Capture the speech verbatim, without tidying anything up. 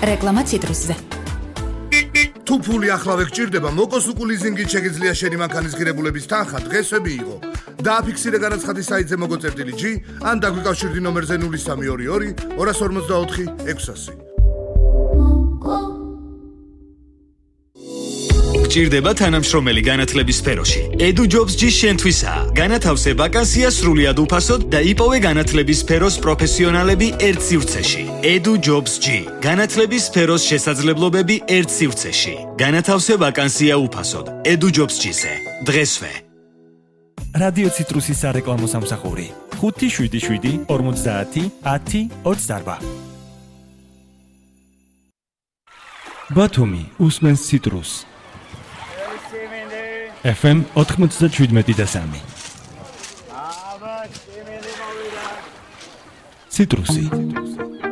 რეკლამა ციტრუსზე. თუ ფული ახლავე გჭირდება, მოკოსუკუ ლიზინგით შეგიძლია შენი მანქანის ღირებულების თანხა დღესვე მიიღო. დააფიქსირე განაცხადის საიტზე მოგოწერდილი ჯი, ან დაგვიკავშირდი ნომერზე ნული სამი ორი ორი ორას ორმოცდაოთხი ექვსასი. გჭირდება თანამშრომელი განათლების სფეროში. Edu Jobs G შენთვისაა. განათავსე ვაკანსია სრულიად უფასოდ და იპოვე განათლების სფეროს პროფესიონალები ერთ სივრცეში. Edu Jobs G. განათლების სფეროს შესაძლებლობები ერთ სივრცეში. განათავსე ვაკანსია უფასოდ. Edu Jobs G-ზე. დღესვე. რადიო ციტრუსის სარეკლამო სამსახური. ხუთი შვიდი შვიდი ორმოცდაათი ათი ოცდაარბა. ბათუმი უსმენს ციტრუსს. ეფ ემ ოთხმოცდაშვიდმეტი და სამი. ციტრუსი.